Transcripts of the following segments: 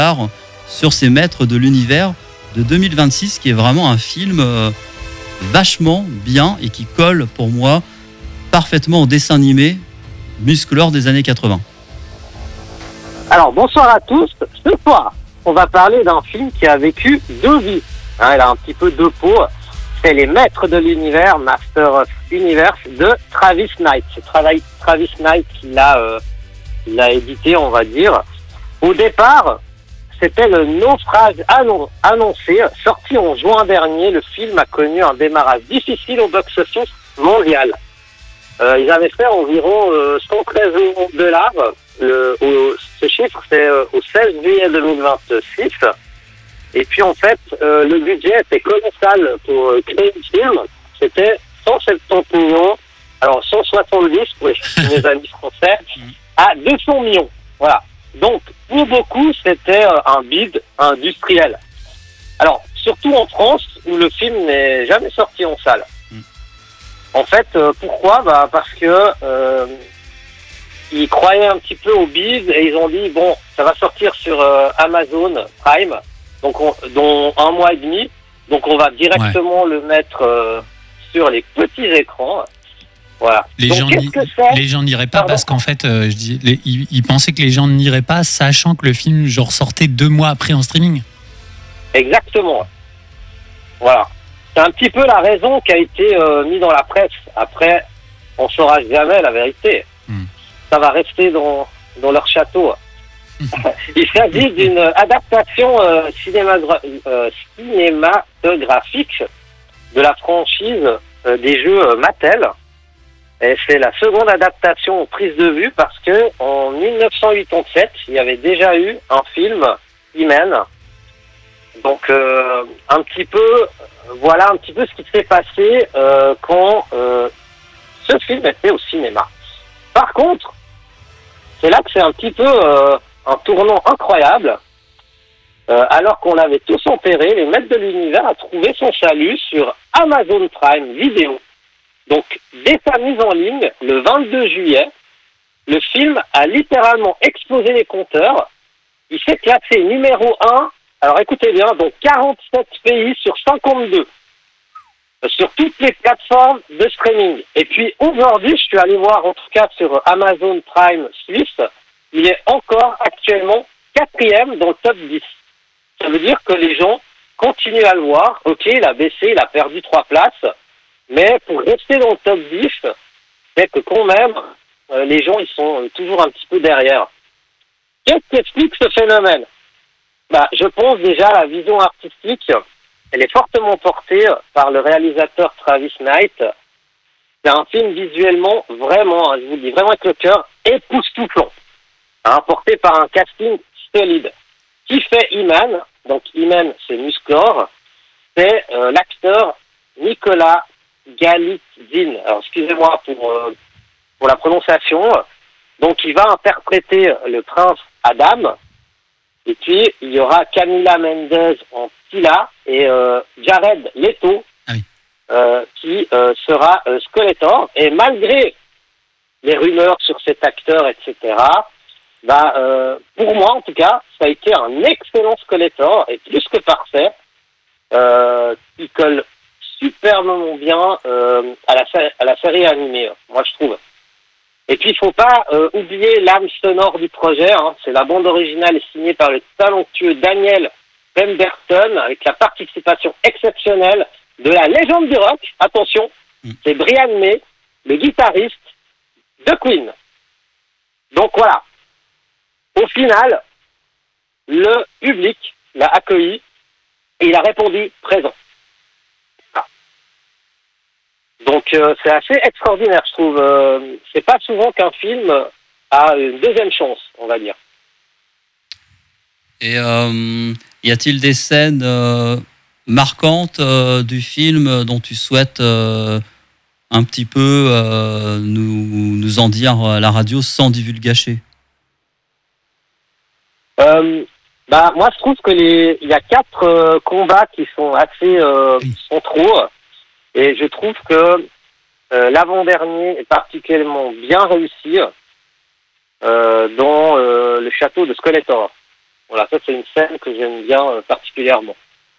sur ces maîtres de l'univers de 2026, qui est vraiment un film vachement bien et qui colle pour moi parfaitement au dessin animé Musclor des années 80. Alors, bonsoir à tous. Ce soir, on va parler d'un film qui a vécu 2 vies. Elle a un petit peu 2 peaux. C'est Les Maîtres de l'Univers, Master of Universe, de Travis Knight. C'est Travis Knight qui l'a édité, on va dire. Au départ, c'était le naufrage annoncé. Sorti en juin dernier, le film a connu un démarrage difficile au box-office mondial. Ils avaient fait environ 113 millions de dollars. Ce chiffre, c'est au 16 juillet 2026. Et puis, en fait, le budget était colossal pour créer le film. C'était 170 millions, alors 170 pour mes amis français, à 200 millions. Voilà. Donc, pour beaucoup, c'était un bid industriel. Alors, surtout en France, où le film n'est jamais sorti en salle. En fait, pourquoi ? Parce que ils croyaient un petit peu au bid et ils ont dit, bon, ça va sortir sur Amazon Prime, donc dans 1 mois et demi, donc on va directement le mettre sur les petits écrans. Voilà. Les gens n'iraient pas. Pardon. Parce qu'en fait, ils pensaient que les gens n'iraient pas, sachant que le film sortait 2 mois après en streaming. Exactement. Voilà. C'est un petit peu la raison qui a été mise dans la presse. Après, on ne saura jamais la vérité. Ça va rester dans leur château. Il s'agit d'une adaptation cinématographique de la franchise des jeux Mattel. Et c'est la seconde adaptation prise de vue parce que en 1987, il y avait déjà eu un film He-Man. Donc voilà un petit peu ce qui s'est passé quand ce film était au cinéma. Par contre, c'est là que c'est un petit peu un tournant incroyable. Alors qu'on l'avait tous enterré, les Maîtres de l'Univers a trouvé son salut sur Amazon Prime Video. Donc, dès sa mise en ligne, le 22 juillet, le film a littéralement explosé les compteurs. Il s'est classé numéro 1, alors écoutez bien, donc 47 pays sur 52. Sur toutes les plateformes de streaming. Et puis aujourd'hui, je suis allé voir, en tout cas sur Amazon Prime Suisse, il est encore actuellement 4e dans le top 10. Ça veut dire que les gens continuent à le voir. Ok, il a baissé, il a perdu 3 places. Mais pour rester dans le top 10, c'est que quand même, les gens ils sont toujours un petit peu derrière. Qu'est-ce qui explique ce phénomène ? Je pense déjà à la vision artistique. Elle est fortement portée par le réalisateur Travis Knight. C'est un film visuellement vraiment, je vous le dis, vraiment avec le cœur, époustouflant. Porté par un casting solide. Qui fait He-Man ? Donc He-Man, c'est Musclor. C'est l'acteur Nicolas Galitzine. Alors excusez-moi pour la prononciation. Donc il va interpréter le prince Adam. Et puis il y aura Camila Mendes en Tila et Jared Leto qui sera Skeletor. Et malgré les rumeurs sur cet acteur, etc., pour moi en tout cas, ça a été un excellent Skeletor et plus que parfait. Il colle superbement bien à la série animée, moi je trouve. Et puis il faut pas oublier l'âme sonore du projet. C'est la bande originale signée par le talentueux Daniel Pemberton avec la participation exceptionnelle de la légende du rock. Attention, c'est Brian May, le guitariste de Queen. Donc voilà. Au final, le public l'a accueilli et il a répondu présent. Donc c'est assez extraordinaire, je trouve. C'est pas souvent qu'un film a une deuxième chance, on va dire. Et y a-t-il des scènes marquantes du film dont tu souhaites un petit peu nous en dire à la radio sans divulgacher ? Moi, je trouve que il y a 4 combats qui sont assez centraux. Et je trouve que l'avant-dernier est particulièrement bien réussi dans le château de Skeletor. Voilà, ça c'est une scène que j'aime bien particulièrement.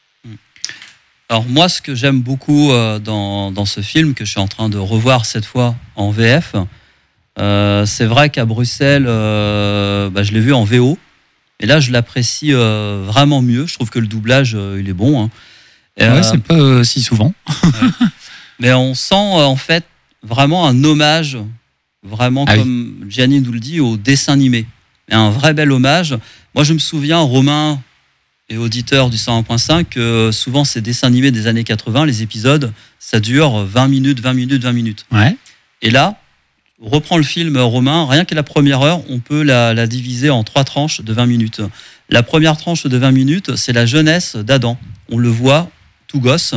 Alors moi, ce que j'aime beaucoup dans ce film, que je suis en train de revoir cette fois en VF, c'est vrai qu'à Bruxelles, je l'ai vu en VO, et là je l'apprécie vraiment mieux. Je trouve que le doublage, il est bon. Hein. Ouais, c'est pas si souvent. Ouais. Mais on sent en fait vraiment un hommage, vraiment comme Gianni nous le dit, au dessin animé. Et un vrai bel hommage. Moi je me souviens, Romain et auditeurs du 101.5, que souvent ces dessins animés des années 80, les épisodes, ça dure 20 minutes. Ouais. Et là, on reprend le film Romain, rien que la première heure, on peut la diviser en 3 tranches de 20 minutes. La première tranche de 20 minutes, c'est la jeunesse d'Adam. On le voit tout gosse.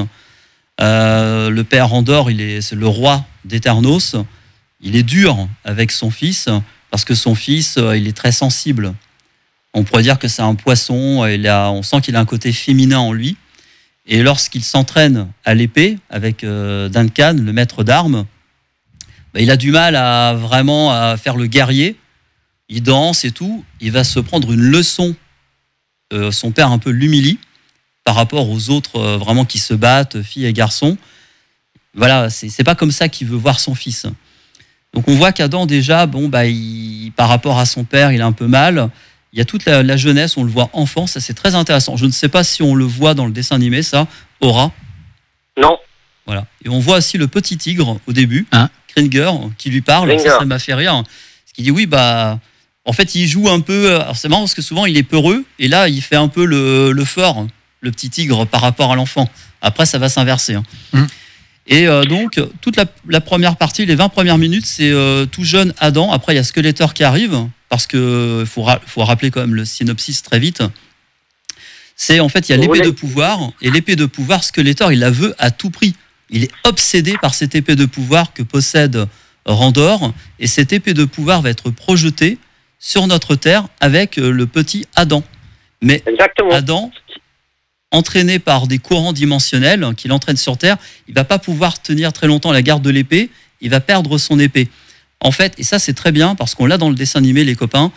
Le père Andor, c'est le roi d'Eternos. Il est dur avec son fils, parce que son fils, il est très sensible. On pourrait dire que c'est un poisson, on sent qu'il a un côté féminin en lui. Et lorsqu'il s'entraîne à l'épée avec Duncan, le maître d'armes, il a du mal à faire le guerrier. Il danse et tout. Il va se prendre une leçon. Son père un peu l'humilie par rapport aux autres vraiment qui se battent, filles et garçons. Voilà, c'est pas comme ça qu'il veut voir son fils. Donc on voit qu'Adam déjà, par rapport à son père, il a un peu mal. Il y a toute la jeunesse, on le voit enfant, ça c'est très intéressant. Je ne sais pas si on le voit dans le dessin animé, ça, Aura. Non. Voilà. Et on voit aussi le petit tigre au début, Kringer, qui lui parle. Ça m'a fait rire. Parce qu'il dit oui, en fait, il joue un peu. Alors c'est marrant parce que souvent il est peureux, et là il fait un peu le fort, le petit tigre, par rapport à l'enfant. Après, ça va s'inverser. Et donc, toute la première partie, les 20 premières minutes, c'est tout jeune Adam. Après, il y a Skeletor qui arrive, parce qu'il faut rappeler quand même le synopsis très vite. C'est en fait, il y a l'épée de pouvoir, et l'épée de pouvoir, Skeletor, il la veut à tout prix. Il est obsédé par cette épée de pouvoir que possède Randor, et cette épée de pouvoir va être projetée sur notre Terre avec le petit Adam. Mais exactement. Adam, entraîné par des courants dimensionnels qui l'entraînent sur Terre, il ne va pas pouvoir tenir très longtemps la garde de l'épée, il va perdre son épée. En fait, et ça c'est très bien parce qu'on l'a dans le dessin animé, les copains,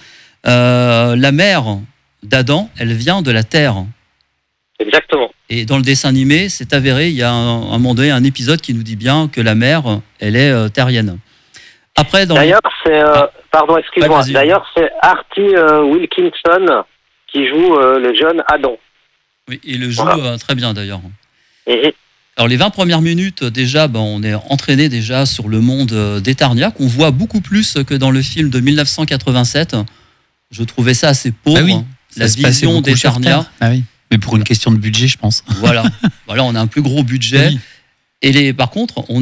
la mère d'Adam, elle vient de la Terre. Exactement. Et dans le dessin animé, c'est avéré, il y a un moment donné un épisode qui nous dit bien que la mère, elle est terrienne. Après, d'ailleurs, c'est... pardon, excuse-moi. Ouais, d'ailleurs, c'est Artie Wilkinson qui joue le jeune Adam. Oui, il le joue très bien d'ailleurs. Alors les 20 premières minutes, déjà, on est entraîné déjà sur le monde d'Eternia, qu'on voit beaucoup plus que dans le film de 1987. Je trouvais ça assez pauvre. Oui, la vision d'Eternia. Oui. Mais pour une question de budget, je pense. Voilà, on a un plus gros budget. Oui. Et par contre, on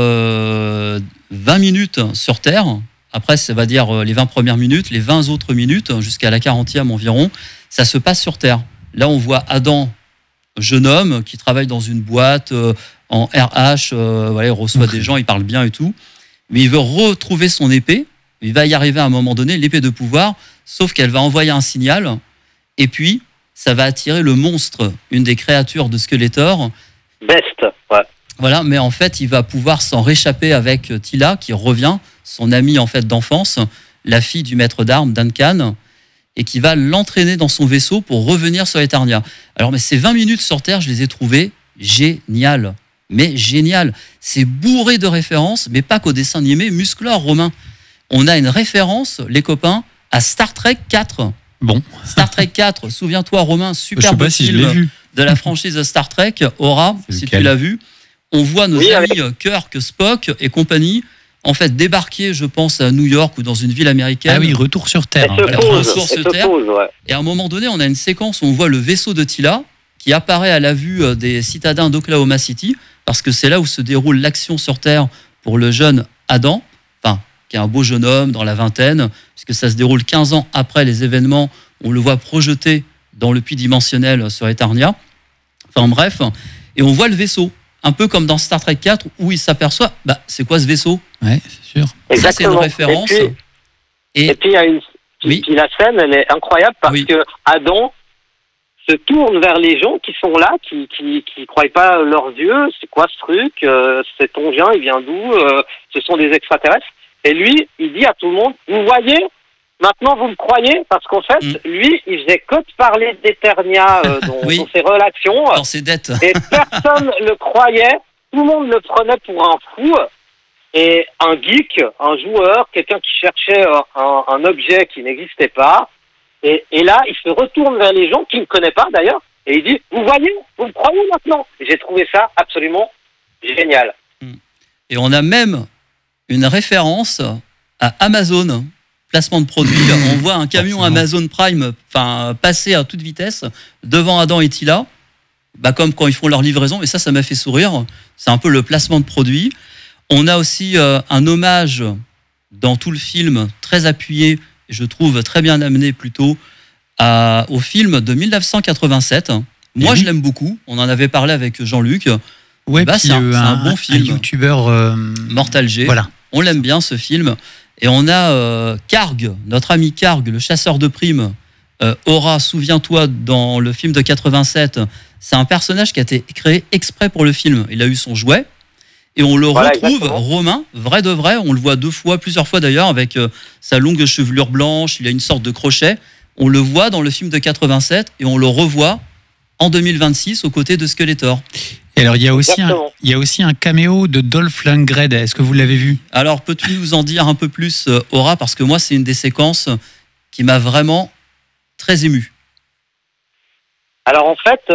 a 20 minutes sur Terre. Après, ça va dire les 20 premières minutes, les 20 autres minutes, jusqu'à la 40e environ, ça se passe sur Terre. Là, on voit Adam, jeune homme, qui travaille dans une boîte en RH. Il reçoit des gens, il parle bien et tout. Mais il veut retrouver son épée. Il va y arriver à un moment donné, l'épée de pouvoir, sauf qu'elle va envoyer un signal. Et puis, ça va attirer le monstre, une des créatures de Skeletor. Best, ouais. Voilà, mais en fait, il va pouvoir s'en réchapper avec Tila, qui revient, son amie en fait d'enfance, la fille du maître d'armes, Duncan, et qui va l'entraîner dans son vaisseau pour revenir sur Eternia. Alors, mais ces 20 minutes sur Terre, je les ai trouvées géniales. Mais géniales. C'est bourré de références, mais pas qu'au dessin animé Musclor, Romain. On a une référence, les copains, à Star Trek 4. Bon. Star Trek 4, souviens-toi, Romain, superbe film de la franchise Star Trek, Aura, si tu l'as vu. On voit nos amis Kirk, Spock et compagnie, en fait, débarquer, je pense, à New York ou dans une ville américaine. Ah oui, retour sur Terre. Retour sur Terre. Et à un moment donné, on a une séquence où on voit le vaisseau de Tila qui apparaît à la vue des citadins d'Oklahoma City, parce que c'est là où se déroule l'action sur Terre pour le jeune Adam, qui est un beau jeune homme dans la vingtaine, puisque ça se déroule 15 ans après les événements. On le voit projeté dans le puits dimensionnel sur Eternia. Enfin bref, et on voit le vaisseau. Un peu comme dans Star Trek 4, où il s'aperçoit, c'est quoi ce vaisseau ? Ouais, c'est sûr. Ça, c'est une référence. Et puis, puis la scène, elle est incroyable parce que Adam se tourne vers les gens qui sont là, qui croient pas leurs yeux. C'est quoi ce truc ? C'est Tongien, il vient d'où ? Ce sont des extraterrestres. Et lui, il dit à tout le monde, vous voyez maintenant vous me croyez, parce qu'en fait, lui, il faisait que de parler d'Eternia dans ses relations. Dans ses dettes. Et personne le croyait, tout le monde le prenait pour un fou. Et un geek, un joueur, quelqu'un qui cherchait un objet qui n'existait pas. Et là, il se retourne vers les gens qu'il ne connaît pas d'ailleurs, et il dit, vous voyez, vous me croyez maintenant. J'ai trouvé ça absolument génial. Et on a même une référence à Amazon, placement de produit. On voit un camion Amazon Prime passer à toute vitesse devant Adam et Tila, comme quand ils font leur livraison, et ça m'a fait sourire. C'est un peu le placement de produit. On a aussi un hommage dans tout le film, très appuyé, je trouve très bien amené plutôt, au film de 1987. Moi, je l'aime beaucoup. On en avait parlé avec Jean-Luc. Ouais, c'est un bon film. Un youtubeur Mortal G. Voilà. On l'aime bien, ce film. Et on a Karg, notre ami Karg, le chasseur de primes. Aura, souviens-toi, dans le film de 87, c'est un personnage qui a été créé exprès pour le film. Il a eu son jouet. Et on le retrouve, exactement. Romain, vrai de vrai, on le voit plusieurs fois d'ailleurs, avec sa longue chevelure blanche, il a une sorte de crochet. On le voit dans le film de 87 et on le revoit en 2026 aux côtés de Skeletor. Et alors, il y a aussi un caméo de Dolph Lundgren. Est-ce que vous l'avez vu ? Alors, peux-tu nous en dire un peu plus, Aura ? Parce que moi, c'est une des séquences qui m'a vraiment très ému. Alors, en fait,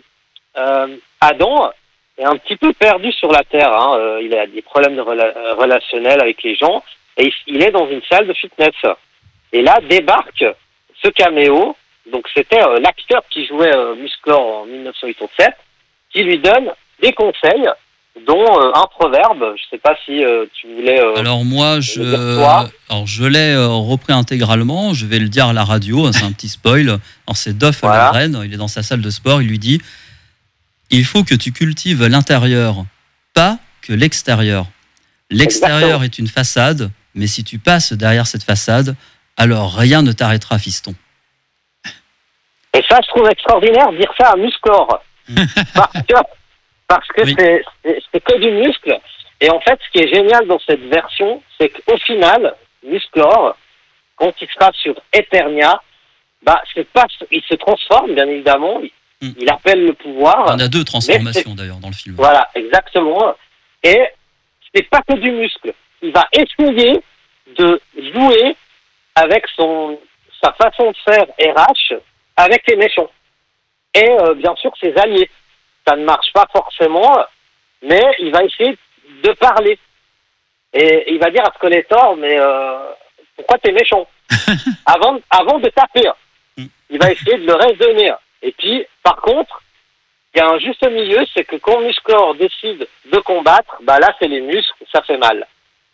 Adam est un petit peu perdu sur la Terre. Il a des problèmes relationnels avec les gens. Et il est dans une salle de fitness. Et là, débarque ce caméo. Donc, c'était l'acteur qui jouait Musclor en 1987, qui lui donne des conseils, dont un proverbe. Je ne sais pas si tu voulais... Alors moi, je l'ai repris intégralement, je vais le dire à la radio, c'est un petit spoil. Alors c'est Dolph Lundgren, il est dans sa salle de sport, il lui dit « Il faut que tu cultives l'intérieur, pas que l'extérieur. L'extérieur est une façade, mais si tu passes derrière cette façade, alors rien ne t'arrêtera, fiston. » Et ça, je trouve extraordinaire de dire ça à Musclor. Parce que c'est que du muscle. Et en fait, ce qui est génial dans cette version, c'est qu'au final, Musclor, quand il sera sur Eternia, il se transforme, bien évidemment. Il appelle le pouvoir. On a 2 transformations d'ailleurs dans le film. Voilà, exactement. Et c'est pas que du muscle. Il va essayer de jouer avec sa façon de faire RH avec les méchants. Et bien sûr, ses alliés. Ça ne marche pas forcément, mais il va essayer de parler. Et il va dire à Skeletor, mais pourquoi t'es méchant avant de taper. Il va essayer de le raisonner. Et puis, par contre, il y a un juste milieu, c'est que quand Musclor décide de combattre, là, c'est les muscles, ça fait mal.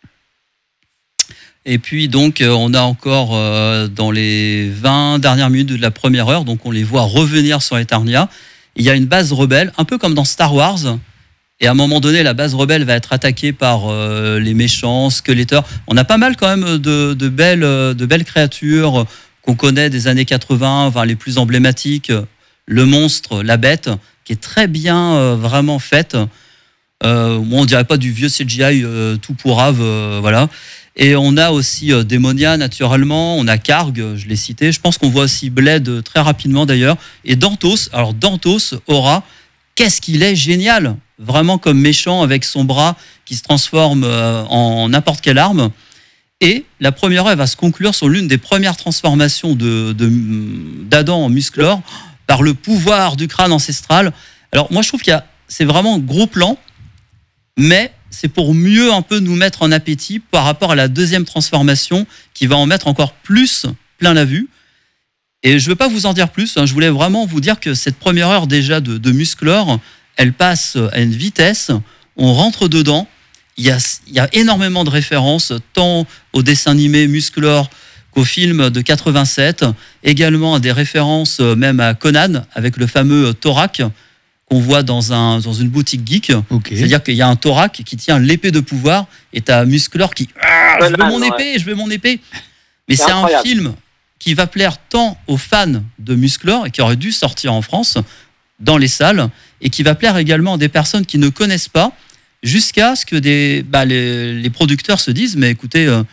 Et puis donc on a encore dans les 20 dernières minutes de la première heure, donc on les voit revenir sur Eternia. Il y a une base rebelle, un peu comme dans Star Wars. Et à un moment donné, la base rebelle va être attaquée par les méchants, Skeletor. On a pas mal quand même de belles créatures qu'on connaît des années 80, les plus emblématiques. Le monstre, la bête, qui est très bien vraiment faite. On dirait pas du vieux CGI tout pourrave, voilà. Et on a aussi Démonia, naturellement. On a Karg, je l'ai cité. Je pense qu'on voit aussi Blade très rapidement, d'ailleurs. Et Dantos. Alors, Dantos, Aura, qu'est-ce qu'il est génial! Vraiment comme méchant, avec son bras qui se transforme en n'importe quelle arme. Et la première heure, elle va se conclure sur l'une des premières transformations d'Adam en Musclor par le pouvoir du crâne ancestral. Alors, moi, je trouve c'est vraiment gros plan, mais c'est pour mieux un peu nous mettre en appétit par rapport à la deuxième transformation qui va en mettre encore plus plein la vue. Et je ne veux pas vous en dire plus, je voulais vraiment vous dire que cette première heure déjà de Musclor, elle passe à une vitesse, on rentre dedans, il y a énormément de références, tant au dessin animé Musclor qu'au film de 87, également à des références même à Conan, avec le fameux Thorak, qu'on voit dans une boutique geek. Okay. C'est-à-dire qu'il y a un Thorak qui tient l'épée de pouvoir et t'as Musclor qui je veux mon épée. Mais c'est un film qui va plaire tant aux fans de Musclor et qui aurait dû sortir en France dans les salles et qui va plaire également à des personnes qui ne connaissent pas, jusqu'à ce que les producteurs se disent mais écoutez,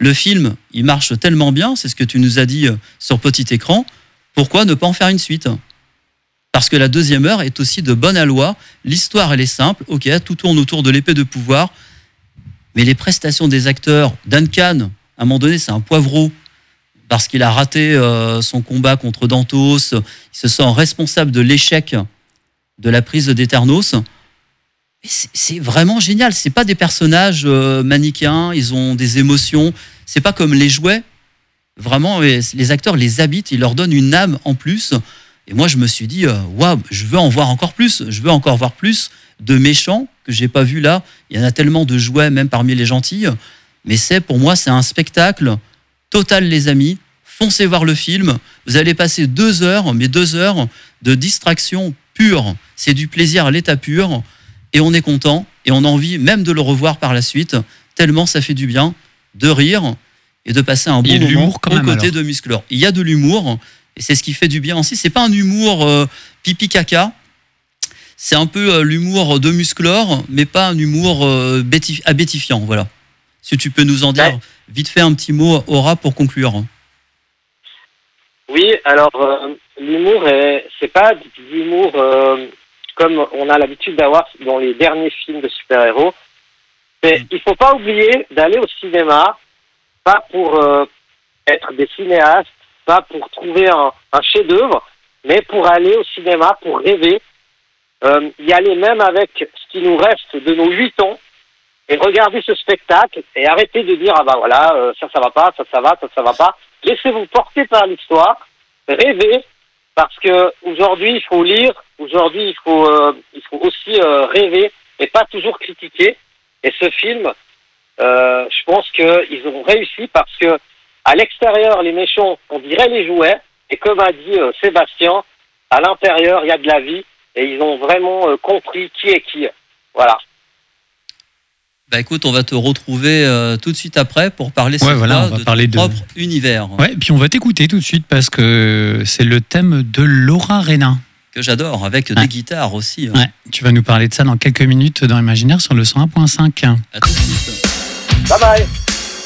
Le film, il marche tellement bien, c'est ce que tu nous as dit sur petit écran, pourquoi ne pas en faire une suite ? Parce que la deuxième heure est aussi de bonne aloi, l'histoire elle est simple, ok, tout tourne autour de l'épée de pouvoir, mais les prestations des acteurs, Duncan, à un moment donné c'est un poivreau, parce qu'il a raté son combat contre Dantos, il se sent responsable de l'échec de la prise d'Eternos. C'est vraiment génial. C'est pas des personnages manichéens, ils ont des émotions. C'est pas comme les jouets. Vraiment, les acteurs les habitent, ils leur donnent une âme en plus. Et moi, je me suis dit, waouh, je veux en voir encore plus. Je veux encore voir plus de méchants que j'ai pas vu là. Il y en a tellement de jouets, même parmi les gentils. Mais pour moi, c'est un spectacle total, les amis. Foncez voir le film. Vous allez passer 2 heures, mais 2 heures de distraction pure. C'est du plaisir à l'état pur. Et on est content, et on a envie même de le revoir par la suite, tellement ça fait du bien de rire et de passer un bon moment aux côtés de Musclor. Il y a de l'humour, et c'est ce qui fait du bien aussi. C'est pas un humour pipi caca, c'est un peu l'humour de Musclor, mais pas un humour abétifiant. Voilà. Si tu peux nous en dire vite fait un petit mot, Aura, pour conclure. Oui, alors l'humour, c'est pas de l'humour comme on a l'habitude d'avoir dans les derniers films de super-héros. Il ne faut pas oublier d'aller au cinéma, pas pour être des cinéastes, pas pour trouver un chef-d'œuvre, mais pour aller au cinéma, pour rêver, y aller même avec ce qui nous reste de nos 8 ans, et regarder ce spectacle, et arrêter de dire, ah bah voilà, ça va pas, ça va, ça va pas. Laissez-vous porter par l'histoire, rêver, parce que aujourd'hui il faut lire, aujourd'hui il faut aussi rêver et pas toujours critiquer. Et ce film, je pense qu'ils ont réussi parce que à l'extérieur les méchants, on dirait les jouets, et comme a dit Sébastien, à l'intérieur il y a de la vie et ils ont vraiment compris qui est qui. Voilà. Bah écoute, on va te retrouver tout de suite après pour parler de ton propre univers. Ouais, puis on va t'écouter tout de suite parce que c'est le thème de Laura Renin. Que j'adore, avec des guitares aussi. Ouais, tu vas nous parler de ça dans quelques minutes dans Imaginaire sur le 101.5. À tout de suite. Bye bye.